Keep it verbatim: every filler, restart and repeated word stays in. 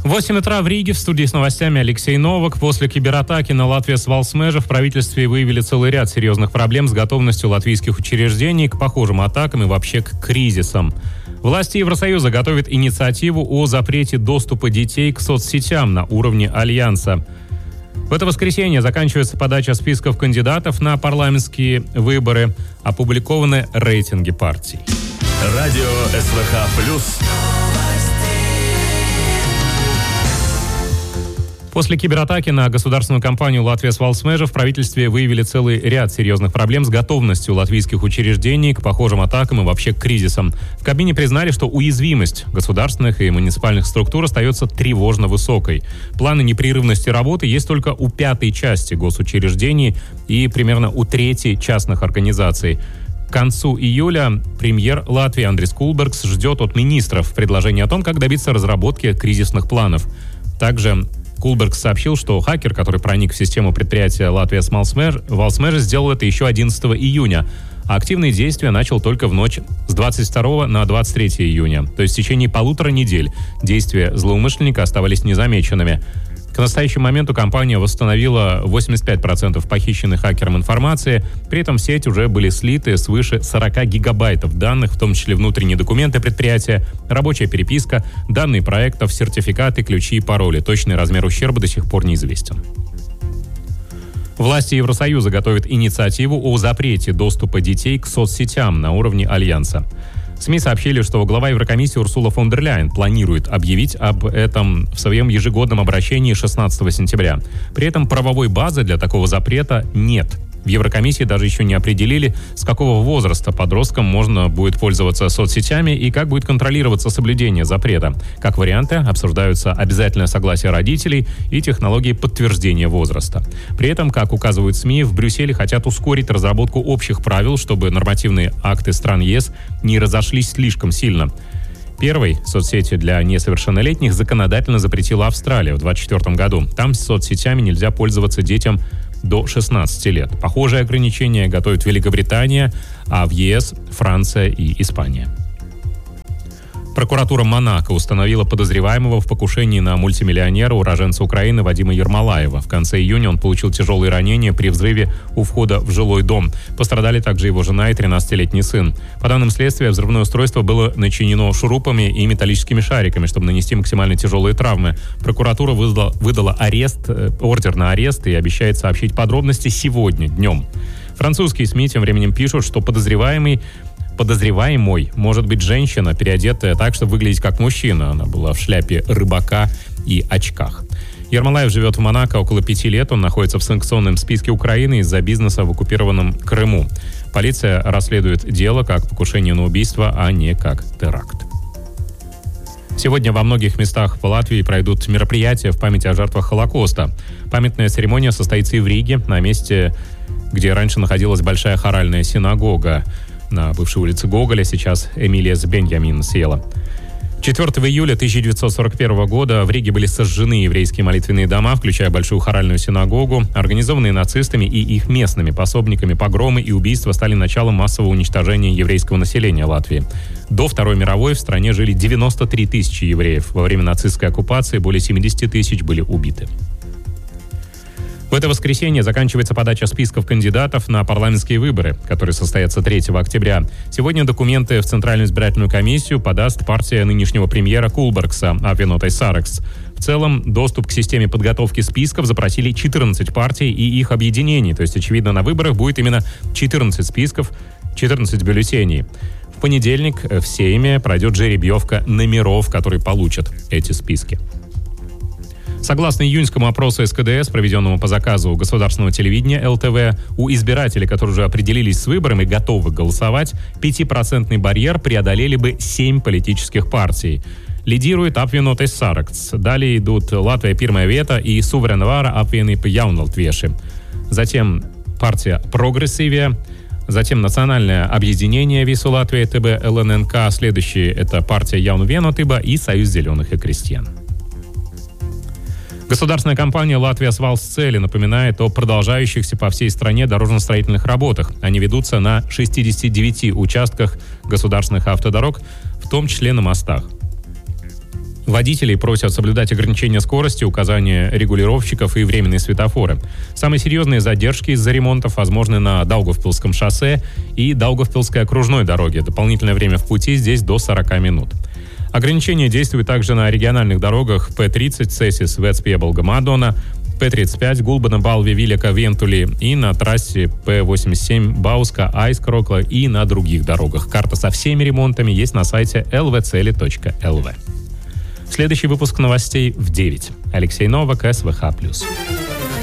восемь утра в Риге. В студии с новостями Алексей Новак. После кибератаки на Латвию с Валсмежа в правительстве выявили целый ряд серьезных проблем с готовностью латвийских учреждений к похожим атакам и вообще к кризисам. Власти Евросоюза готовят инициативу о запрете доступа детей к соцсетям на уровне Альянса. В это воскресенье заканчивается подача списков кандидатов на парламентские выборы. Опубликованы рейтинги партий. Радио СВХ плюс. После кибератаки на государственную компанию «Латвия с Валсмежа» в правительстве выявили целый ряд серьезных проблем с готовностью латвийских учреждений к похожим атакам и вообще к кризисам. В Кабмине признали, что уязвимость государственных и муниципальных структур остается тревожно высокой. Планы непрерывности работы есть только у пятой части госучреждений и примерно у трети частных организаций. К концу июля премьер Латвии Андрис Кулбергс ждет от министров предложения о том, как добиться разработки кризисных планов. Также Кулбергс сообщил, что хакер, который проник в систему предприятия «Латвия с Валсмежа», сделал это еще одиннадцатого июня, а активные действия начал только в ночь с двадцать второго на двадцать третье июня. То есть в течение полутора недель действия злоумышленника оставались незамеченными. К настоящему моменту компания восстановила восемьдесят пять процентов похищенной хакером информации. При этом в сеть уже были слиты свыше сорок гигабайтов данных, в том числе внутренние документы предприятия, рабочая переписка, данные проектов, сертификаты, ключи и пароли. Точный размер ущерба до сих пор неизвестен. Власти Евросоюза готовят инициативу о запрете доступа детей к соцсетям на уровне Альянса. СМИ сообщили, что глава Еврокомиссии Урсула фон дер Ляйен планирует объявить об этом в своем ежегодном обращении шестнадцатого сентября. При этом правовой базы для такого запрета нет. В Еврокомиссии даже еще не определили, с какого возраста подросткам можно будет пользоваться соцсетями и как будет контролироваться соблюдение запрета. Как варианты обсуждаются обязательное согласие родителей и технологии подтверждения возраста. При этом, как указывают СМИ, в Брюсселе хотят ускорить разработку общих правил, чтобы нормативные акты стран ЕС не разошлись слишком сильно. Первой соцсети для несовершеннолетних законодательно запретила Австралия в двадцать четвёртом году. Там соцсетями нельзя пользоваться детям до шестнадцати лет. Похожие ограничения готовят Великобритания, а в ЕС Франция и Испания. Прокуратура Монако установила подозреваемого в покушении на мультимиллионера, уроженца Украины Вадима Ермолаева. В конце июня он получил тяжелые ранения при взрыве у входа в жилой дом. Пострадали также его жена и тринадцатилетний сын. По данным следствия, взрывное устройство было начинено шурупами и металлическими шариками, чтобы нанести максимально тяжелые травмы. Прокуратура выдала, выдала арест, э, ордер на арест и обещает сообщить подробности сегодня днем. Французские СМИ тем временем пишут, что подозреваемый Подозреваемой может быть женщина, переодетая так, чтобы выглядеть как мужчина. Она была в шляпе рыбака и очках. Ермолаев живет в Монако около пяти лет. Он находится в санкционном списке Украины из-за бизнеса в оккупированном Крыму. Полиция расследует дело как покушение на убийство, а не как теракт. Сегодня во многих местах в Латвии пройдут мероприятия в память о жертвах Холокоста. Памятная церемония состоится и в Риге, на месте, где раньше находилась большая хоральная синагога. На бывшей улице Гоголя сейчас Эмилия Беньямин села. четвёртого июля тысяча девятьсот сорок первого года в Риге были сожжены еврейские молитвенные дома, включая большую хоральную синагогу. Организованные нацистами и их местными пособниками погромы и убийства стали началом массового уничтожения еврейского населения Латвии. До Второй мировой в стране жили девяносто три тысячи евреев. Во время нацистской оккупации более семьдесят тысяч были убиты. В это воскресенье заканчивается подача списков кандидатов на парламентские выборы, которые состоятся третьего октября. Сегодня документы в Центральную избирательную комиссию подаст партия нынешнего премьера Кулбергса Апвиenotais Saraksts. В целом, доступ к системе подготовки списков запросили четырнадцать партий и их объединений. То есть, очевидно, на выборах будет именно четырнадцать списков, четырнадцать бюллетеней. В понедельник в Сейме пройдет жеребьевка номеров, которые получат эти списки. Согласно июньскому опросу эс ка дэ эс, проведенному по заказу государственного телевидения эл тэ вэ, у избирателей, которые уже определились с выбором и готовы голосовать, пятипроцентный барьер преодолели бы семь политических партий. Лидирует Apvienotais Saraksts. Далее идут Латвия Pirmā vieta и Suverēna vara apvienība Jaunlatvieši. Затем партия Прогрессивия. Затем Национальное объединение Вису Латвия тэ бэ эл эн эн ка. Следующие — это партия Jauna Vienotība и Союз зеленых и крестьян. Государственная компания «Латвия с Валсцели» напоминает о продолжающихся по всей стране дорожно-строительных работах. Они ведутся на шестидесяти девяти участках государственных автодорог, в том числе на мостах. Водителей просят соблюдать ограничения скорости, указания регулировщиков и временные светофоры. Самые серьезные задержки из-за ремонтов возможны на Даугавпилском шоссе и Даугавпилской окружной дороге. Дополнительное время в пути здесь до сорока минут. Ограничения действуют также на региональных дорогах П тридцать Цесис Вецпьеболга-Мадона, П тридцать пять Гулбана Балви Вилека Вентули и на трассе П восемьдесят семь Бауска Айскрокла и на других дорогах. Карта со всеми ремонтами есть на сайте эл ви цели точка эл ви. Следующий выпуск новостей в девять. Алексей Новак, СВХ плюс.